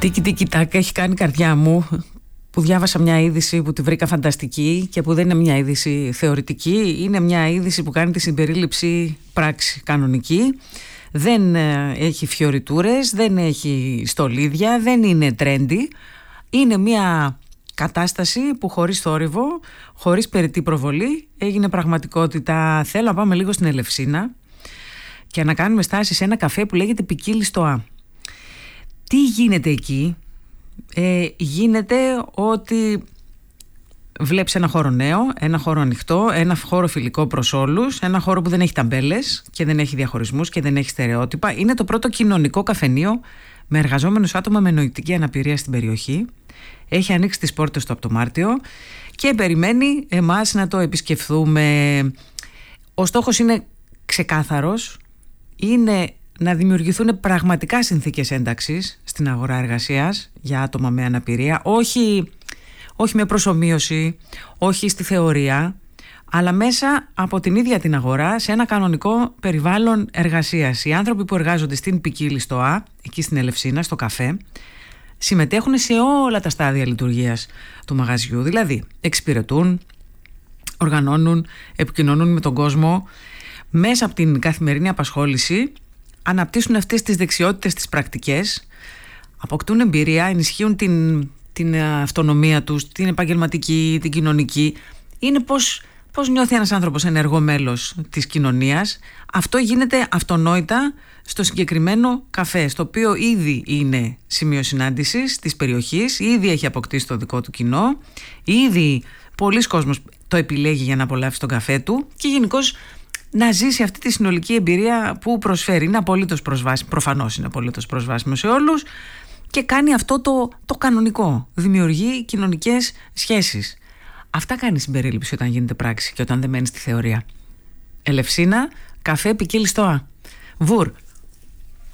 Τίκι τάκα έχει κάνει η καρδιά μου που διάβασα μια είδηση που τη βρήκα φανταστική και που δεν είναι μια είδηση θεωρητική, είναι μια είδηση που κάνει τη συμπερίληψη πράξη κανονική. Δεν έχει φιωριτούρες, δεν έχει στολίδια, δεν είναι trendy. Είναι μια κατάσταση που χωρίς θόρυβο, χωρίς περιττή προβολή έγινε πραγματικότητα. Θέλω να πάμε λίγο στην Ελευσίνα και να κάνουμε στάση σε ένα καφέ που λέγεται Ποικίλη στο Α. Τι γίνεται εκεί? Γίνεται ότι βλέπεις ένα χώρο νέο, ένα χώρο ανοιχτό, ένα χώρο φιλικό προς όλους, ένα χώρο που δεν έχει ταμπέλες και δεν έχει διαχωρισμούς και δεν έχει στερεότυπα. Είναι το πρώτο κοινωνικό καφενείο με εργαζόμενους άτομα με νοητική αναπηρία στην περιοχή. Έχει ανοίξει τις πόρτες του από το Μάρτιο και περιμένει εμάς να το επισκεφθούμε. Ο στόχος είναι ξεκάθαρος, είναι να δημιουργηθούν πραγματικά συνθήκες ένταξης στην αγορά εργασίας για άτομα με αναπηρία, όχι με προσομοίωση, όχι στη θεωρία, αλλά μέσα από την ίδια την αγορά σε ένα κανονικό περιβάλλον εργασίας. Οι άνθρωποι που εργάζονται στην Ποικίλη στο Α, εκεί στην Ελευσίνα, στο καφέ, συμμετέχουν σε όλα τα στάδια λειτουργίας του μαγαζιού, δηλαδή εξυπηρετούν, οργανώνουν, επικοινωνούν με τον κόσμο, μέσα από την καθημερινή απασχόληση αναπτύσσουν αυτές τις δεξιότητες, τις πρακτικές, αποκτούν εμπειρία, ενισχύουν την αυτονομία τους, την επαγγελματική, την κοινωνική. Είναι πώς νιώθει ένας άνθρωπος ενεργό μέλος της κοινωνίας. Αυτό γίνεται αυτονόητα στο συγκεκριμένο καφέ, στο οποίο ήδη είναι σημείο συνάντησης της περιοχής, ήδη έχει αποκτήσει το δικό του κοινό, ήδη πολλοί κόσμος το επιλέγει για να απολαύσει τον καφέ του και γενικώς να ζήσει αυτή τη συνολική εμπειρία που προσφέρει. Είναι απολύτως προσβάσιμο, προφανώς είναι απολύτως προσβάσιμο σε όλους και κάνει αυτό το κανονικό. Δημιουργεί κοινωνικές σχέσεις. Αυτά κάνει η συμπερίληψη όταν γίνεται πράξη και όταν δεν μένει στη θεωρία. Ελευσίνα, καφέ Ποικίλη στο Α. Βουρ.